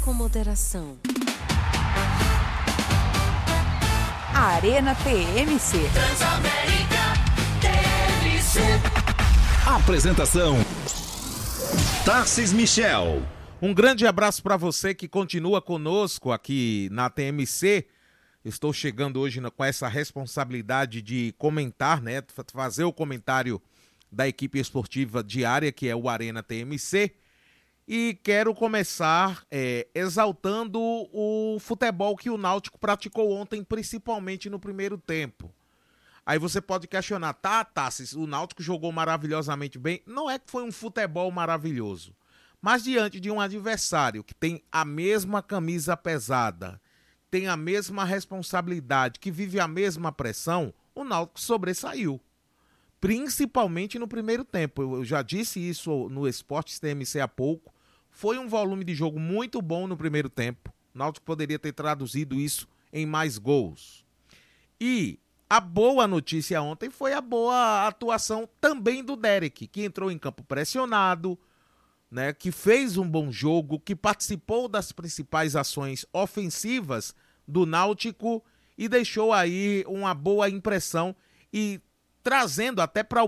Com moderação. Arena TMC. Transamérica TMC. Apresentação: Tarcis Michel. Um grande abraço para você que continua conosco aqui na TMC. Estou chegando hoje com essa responsabilidade de comentar, né? Fazer o comentário da equipe esportiva diária, que é o Arena TMC. E quero começar exaltando o futebol que o Náutico praticou ontem, principalmente no primeiro tempo. Aí você pode questionar, Tassis, o Náutico jogou maravilhosamente bem. Não é que foi um futebol maravilhoso, mas diante de um adversário que tem a mesma camisa pesada, tem a mesma responsabilidade, que vive a mesma pressão, o Náutico sobressaiu. Principalmente no primeiro tempo. Eu já disse isso no Esportes TMC há pouco. Foi um volume de jogo muito bom no primeiro tempo. O Náutico poderia ter traduzido isso em mais gols. E a boa notícia ontem foi a boa atuação também do Derek, que entrou em campo pressionado, né, que fez um bom jogo, que participou das principais ações ofensivas do Náutico e deixou aí uma boa impressão e trazendo até para o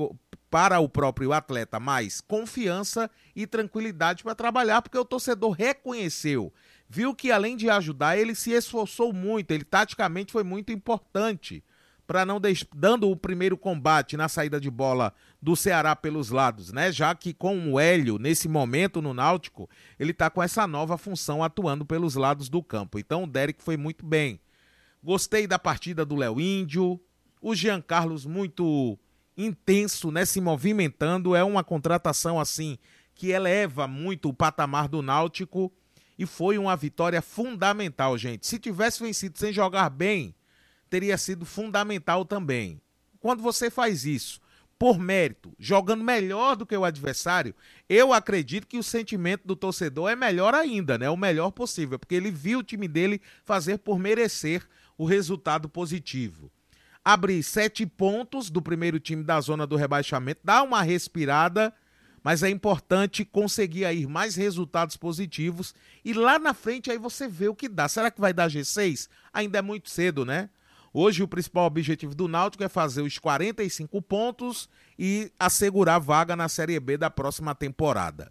próprio atleta mais confiança e tranquilidade para trabalhar, porque o torcedor reconheceu, viu que além de ajudar, ele se esforçou muito, ele taticamente foi muito importante, para não dando o primeiro combate na saída de bola do Ceará pelos lados, né? Já que com o Hélio, nesse momento no Náutico, ele está com essa nova função atuando pelos lados do campo. Então o Derek foi muito bem. Gostei da partida do Léo Índio, o Jean Carlos muito intenso, né? Se movimentando, é uma contratação assim que eleva muito o patamar do Náutico e foi uma vitória fundamental, gente. Se tivesse vencido sem jogar bem, teria sido fundamental também. Quando você faz isso por mérito, jogando melhor do que o adversário, eu acredito que o sentimento do torcedor é melhor ainda, né? O melhor possível, porque ele viu o time dele fazer por merecer o resultado positivo. Abrir 7 pontos do primeiro time da zona do rebaixamento, dá uma respirada, mas é importante conseguir aí mais resultados positivos e lá na frente aí você vê o que dá. Será que vai dar G6? Ainda é muito cedo, né? Hoje o principal objetivo do Náutico é fazer os 45 pontos e assegurar vaga na Série B da próxima temporada.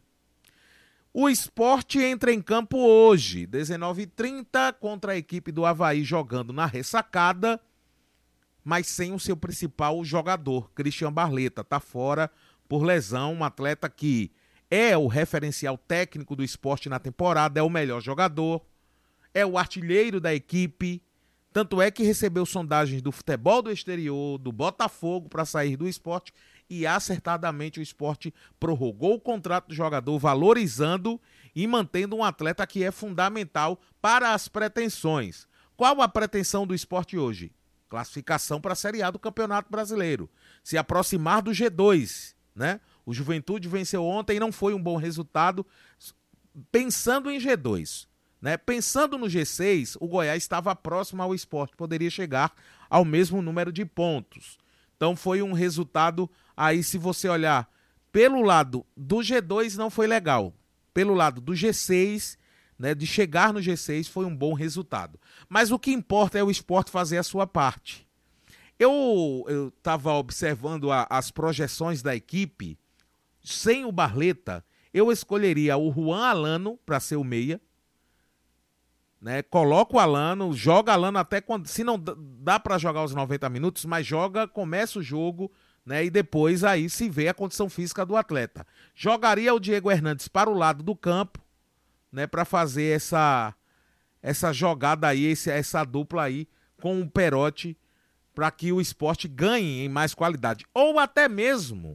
O Sport entra em campo hoje, 19h30, contra a equipe do Avaí jogando na ressacada, mas sem o seu principal jogador, Christian Barleta, está fora por lesão, um atleta que é o referencial técnico do Sport na temporada, é o melhor jogador, é o artilheiro da equipe. Tanto é que recebeu sondagens do futebol do exterior, do Botafogo para sair do Sport e acertadamente o Sport prorrogou o contrato do jogador, valorizando e mantendo um atleta que é fundamental para as pretensões. Qual a pretensão do Sport hoje? Classificação para a Série A do Campeonato Brasileiro. Se aproximar do G2, né? O Juventude venceu ontem e não foi um bom resultado pensando em G2. Né? Pensando no G6, o Goiás estava próximo ao Sport, poderia chegar ao mesmo número de pontos. Então foi um resultado, aí se você olhar pelo lado do G2 não foi legal, pelo lado do G6, né, de chegar no G6 foi um bom resultado. Mas o que importa é o Sport fazer a sua parte. Eu estava observando as projeções da equipe, sem o Barleta, eu escolheria o Juan Alano para ser o meia, né? Coloca o Alano, joga Alano até quando, se não dá para jogar os 90 minutos, mas joga, começa o jogo, né? E depois aí se vê a condição física do atleta. Jogaria o Diego Hernandes para o lado do campo, né? Para fazer essa jogada aí, essa dupla aí com o Perotti, para que o Sport ganhe em mais qualidade. Ou até mesmo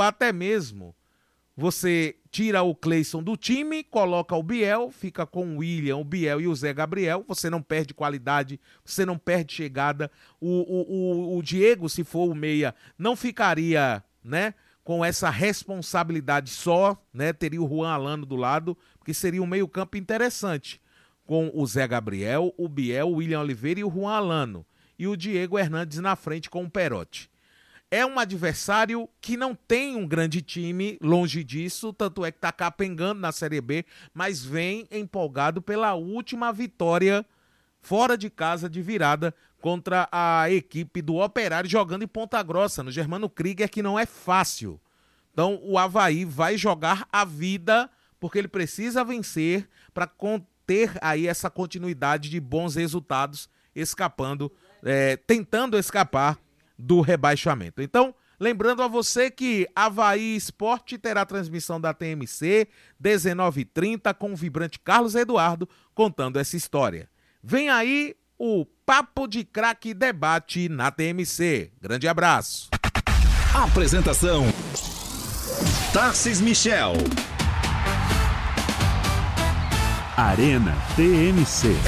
você tira o Cleison do time, coloca o Biel, fica com o William, o Biel e o Zé Gabriel, você não perde qualidade, você não perde chegada. O Diego, se for o meia, não ficaria, né, com essa responsabilidade só, né, teria o Juan Alano do lado, porque seria um meio campo interessante, com o Zé Gabriel, o Biel, o William Oliveira e o Juan Alano, e o Diego Hernandes na frente com o Perotti. é um adversário que não tem um grande time, longe disso, tanto é que está capengando na Série B, mas vem empolgado pela última vitória fora de casa de virada contra a equipe do Operário, jogando em Ponta Grossa, no Germano Krieger, que não é fácil. Então o Avaí vai jogar a vida, porque ele precisa vencer para ter aí essa continuidade de bons resultados, tentando escapar do rebaixamento. Então, lembrando a você que Avaí Esporte terá transmissão da TMC, 19h30, com o vibrante Carlos Eduardo contando essa história. Vem aí o Papo de Craque Debate na TMC. Grande abraço. Apresentação: Tarcis Michel. Arena TMC.